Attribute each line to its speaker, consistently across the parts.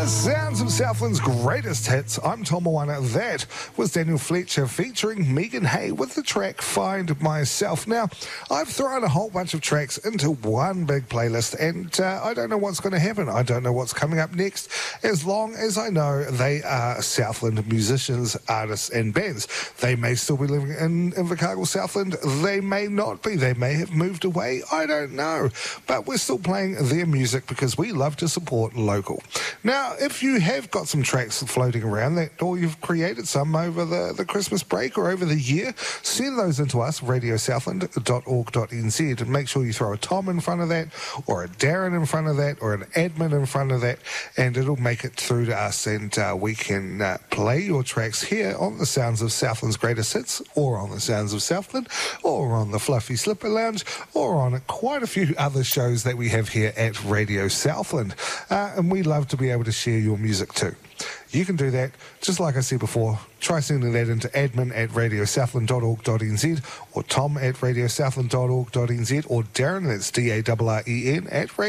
Speaker 1: Sounds of Southland's greatest hits. I'm Tom Moana. That was Daniel Fletcher featuring Megan Hay with the track Find Myself. Now, I've thrown a whole bunch of tracks into one big playlist, and I don't know what's going to happen. I don't know what's coming up next, as long as I know they are Southland musicians, artists, and bands. They may still be living in Invercargill, Southland. They may not be. They may have moved away. I don't know. But we're still playing their music because we love to support local. Now, if you have got some tracks floating around that, or you've created some over the Christmas break or over the year, send those into us, radiosouthland.org.nz, and make sure you throw a Tom in front of that, or a Darren in front of that, or an admin in front of that, and it'll make it through to us, and we can play your tracks here on the Sounds of Southland's Greatest Hits, or on the Sounds of Southland, or on the Fluffy Slipper Lounge, or on quite a few other shows that we have here at Radio Southland. And we love to be able to share your music too. You can do that, just like I said before. Try sending that into admin@radiosouthland.org.nz, or tom@radiosouthland.org.nz, or Darren, that's DARREN,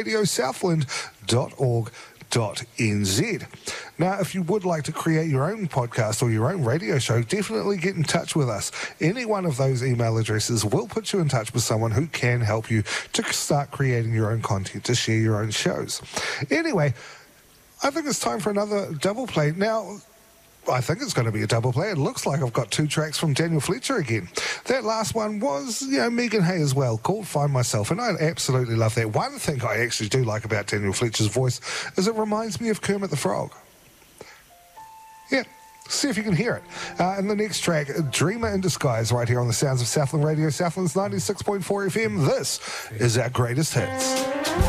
Speaker 1: @radiosouthland.org.nz. Now, if you would like to create your own podcast or your own radio show, definitely get in touch with us. Any one of those email addresses will put you in touch with someone who can help you to start creating your own content, to share your own shows. Anyway, I think it's time for another double play. Now, I think it's going to be a double play. It looks like I've got two tracks from Daniel Fletcher again. That last one was, Megan Hay as well, called Find Myself, and I absolutely love that. One thing I actually do like about Daniel Fletcher's voice is it reminds me of Kermit the Frog. Yeah. See if you can hear it. And the next track, Dreamer in Disguise, right here on the Sounds of Southland Radio, Southland's 96.4 FM. This is our greatest hits.